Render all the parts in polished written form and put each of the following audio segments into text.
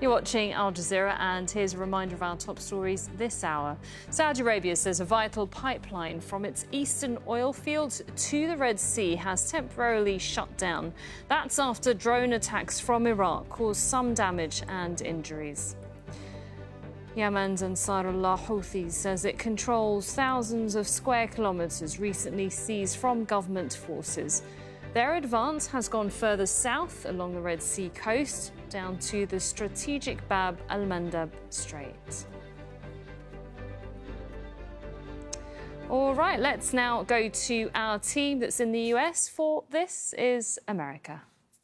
You're watching Al Jazeera, and here's a reminder of our top stories this hour. Saudi Arabia says a vital pipeline from its eastern oil fields to the Red Sea has temporarily shut down. That's after drone attacks from Iraq caused some damage and injuries. Yemen's Ansarullah Houthi says it controls thousands of square kilometres recently seized from government forces. Their advance has gone further south along the Red Sea coast, down to the strategic Bab al-Mandab Strait. All right, let's now go to our team that's in the US for This is America.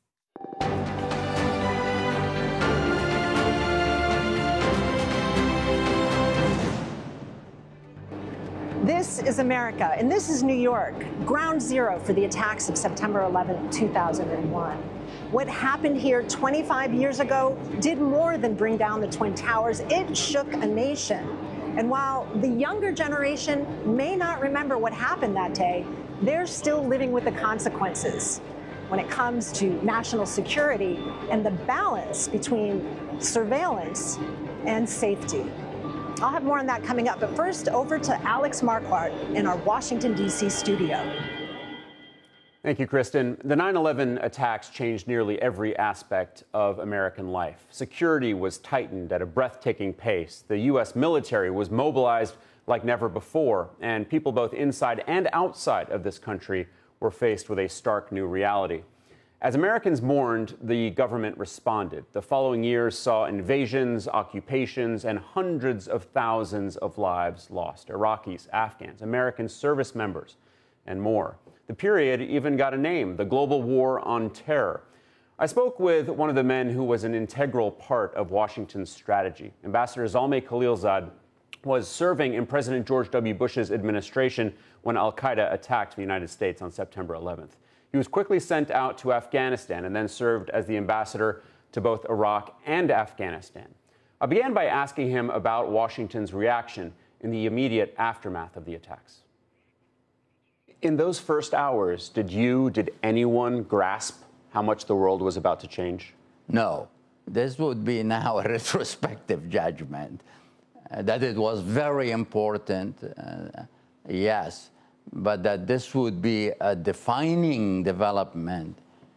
This is America, and this is New York, ground zero for the attacks of September 11, 2001. What happened here 25 years ago did more than bring down the Twin Towers. It shook a nation. And while the younger generation may not remember what happened that day, they're still living with the consequences when it comes to national security and the balance between surveillance and safety. I'll have more on that coming up, but first over to Alex Marquardt in our Washington, D.C. studio. Thank you, Kristen. The 9/11 attacks changed nearly every aspect of American life. Security was tightened at a breathtaking pace. The U.S. military was mobilized like never before, and people both inside and outside of this country were faced with a stark new reality. As Americans mourned, the government responded. The following years saw invasions, occupations, and hundreds of thousands of lives lost. Iraqis, Afghans, American service members, and more. The period even got a name, the Global War on Terror. I spoke with one of the men who was an integral part of Washington's strategy. Ambassador Zalmay Khalilzad was serving in President George W. Bush's administration when al-Qaeda attacked the United States on September 11th. He was quickly sent out to Afghanistan and then served as the ambassador to both Iraq and Afghanistan. I began by asking him about Washington's reaction in the immediate aftermath of the attacks. In those first hours, did anyone grasp how much the world was about to change? No. This would be now a retrospective judgment. That it was very important, yes, but that this would be a defining development,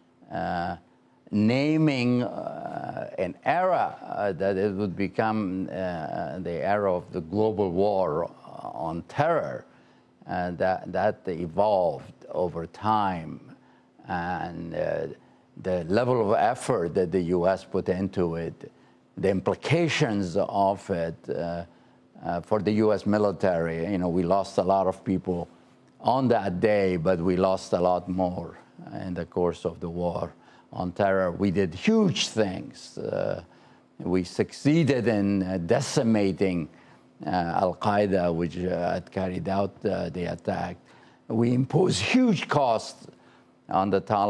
naming an era that it would become the era of the global war on terror, that evolved over time, and the level of effort that the U.S. put into it, the implications of it for the U.S. military. You know, we lost a lot of people on that day, but we lost a lot more in the course of the war on terror. We did huge things. We succeeded in decimating al-Qaeda, which had carried out the attack. We imposed huge costs on the Taliban.